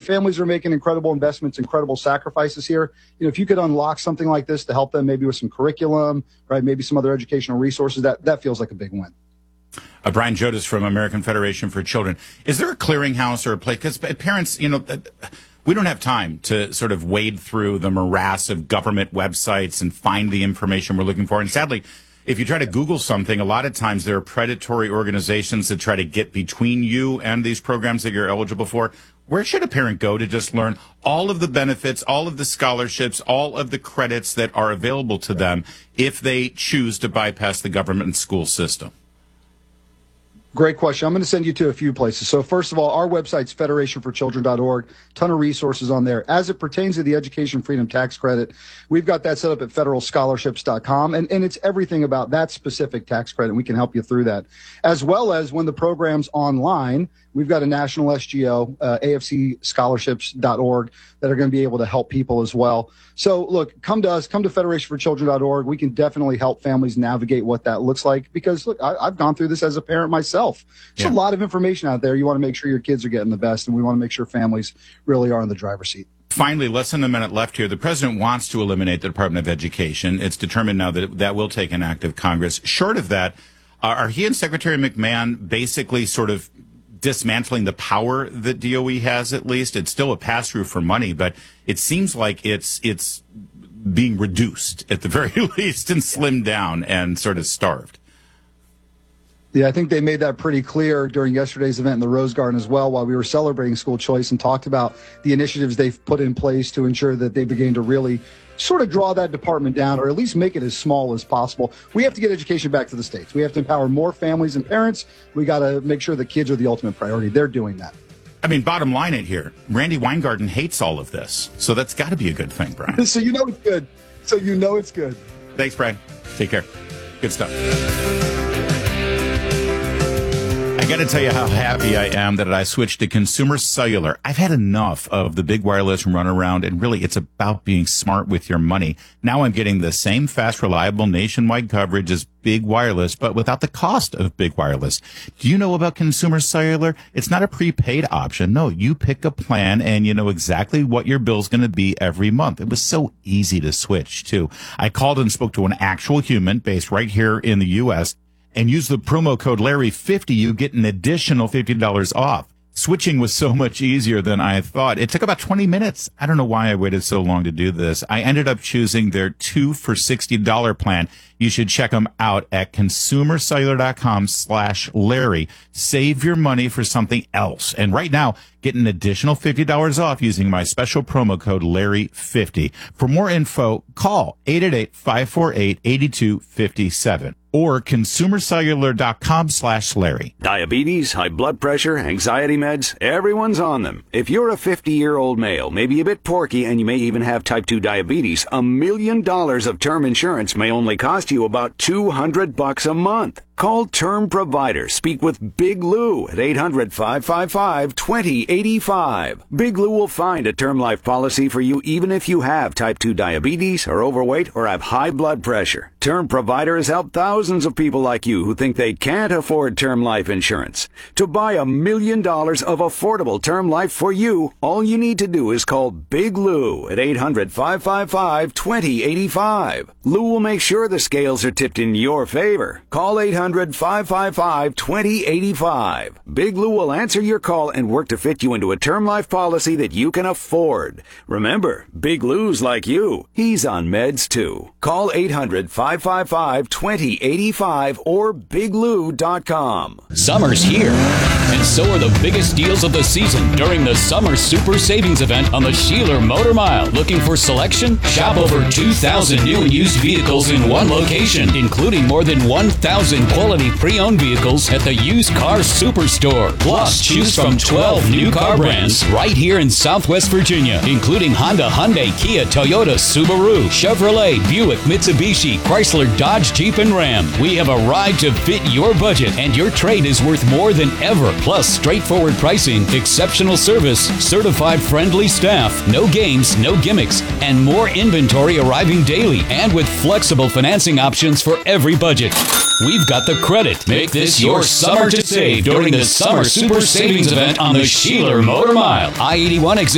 families are making incredible investments, incredible sacrifices here. If you could unlock something like this to help them, maybe with some curriculum, right, maybe some other educational resources, that feels like a big win. Brian Jodas from American Federation for Children. Is there a clearinghouse or a place? Because parents, we don't have time to sort of wade through the morass of government websites and find the information we're looking for. And sadly, if you try to Google something, a lot of times there are predatory organizations that try to get between you and these programs that you're eligible for. Where should a parent go to just learn all of the benefits, all of the scholarships, all of the credits that are available to them if they choose to bypass the government and school system? Great question. I'm going to send you to a few places. So first of all, our website's federationforchildren.org. Ton of resources on there. As it pertains to the Education Freedom Tax Credit, we've got that set up at federalscholarships.com, and it's everything about that specific tax credit. We can help you through that. As well as when the program's online, we've got a national SGO, afcscholarships.org, that are going to be able to help people as well. So look, come to us, come to federationforchildren.org. We can definitely help families navigate what that looks like, because look, I've gone through this as a parent myself. There's a lot of information out there. You want to make sure your kids are getting the best, and we want to make sure families really are in the driver's seat. Finally, less than a minute left here. The president wants to eliminate the Department of Education. It's determined now that that will take an act of Congress. Short of that, are he and Secretary McMahon basically sort of dismantling the power that DOE has? At least it's still a pass-through for money, but it seems like it's being reduced at the very least and slimmed down and sort of starved. Yeah, I think they made that pretty clear during yesterday's event in the Rose Garden as well, while we were celebrating school choice, and talked about the initiatives they've put in place to ensure that they begin to really sort of draw that department down, or at least make it as small as possible. We have to get education back to the states. We have to empower more families and parents. We got to make sure the kids are the ultimate priority. They're doing that. I mean, bottom line it here, Randy Weingarten hates all of this, so that's got to be a good thing, Brian. So you know it's good. Thanks, Brian. Take care. Good stuff. I got to tell you how happy I am that I switched to Consumer Cellular. I've had enough of the big wireless runaround, and really it's about being smart with your money. Now I'm getting the same fast, reliable nationwide coverage as big wireless, but without the cost of big wireless. Do you know about Consumer Cellular? It's not a prepaid option. No, you pick a plan and you know exactly what your bill's going to be every month. It was so easy to switch, too. I called and spoke to an actual human based right here in the U.S., and use the promo code Larry50, you get an additional $50 off. Switching was so much easier than I thought. It took about 20 minutes. I don't know why I waited so long to do this. I ended up choosing their 2 for $60 plan. You should check them out at consumercellular.com/Larry. Save your money for something else. And right now, get an additional $50 off using my special promo code Larry50. For more info, call 888-548-8257 or consumercellular.com/Larry. Diabetes, high blood pressure, anxiety meds, everyone's on them. If you're a 50-year-old male, maybe a bit porky, and you may even have type 2 diabetes, $1 million of term insurance may only cost you about $200 a month. Call Term Provider. Speak with Big Lou at 800-555-2085. Big Lou will find a term life policy for you even if you have type 2 diabetes, are overweight, or have high blood pressure. Term Provider has helped thousands of people like you who think they can't afford term life insurance. To buy $1 million of affordable term life for you, all you need to do is call Big Lou at 800-555-2085. Lou will make sure the scales are tipped in your favor. Call 800-555-2085. Big Lou will answer your call and work to fit you into a term life policy that you can afford. Remember, Big Lou's like you. He's on meds too. Call 800-555-2085 or biglou.com. Summer's here, and so are the biggest deals of the season during the Summer Super Savings Event on the Sheeler Motor Mile. Looking for selection? Shop over 2,000 new and used vehicles in one location, including more than 1,000 quality pre-owned vehicles at the Used Car Superstore. Plus, choose from 12 new car brands right here in Southwest Virginia, including Honda, Hyundai, Kia, Toyota, Subaru, Chevrolet, Buick, Mitsubishi, Chrysler, Dodge, Jeep, and Ram. We have a ride to fit your budget, and your trade is worth more than ever. Plus, straightforward pricing, exceptional service, certified friendly staff, no games, no gimmicks, and more inventory arriving daily, and with flexible financing options for every budget. We've got the credit. Make this your summer to save during the Summer Super Savings Event on the Sheeler Motor Mile. I-81 exit